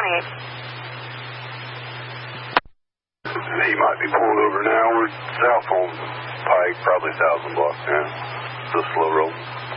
He might be pulled over now. We're south on Pike, probably 1,000 blocks now. Still slow roll.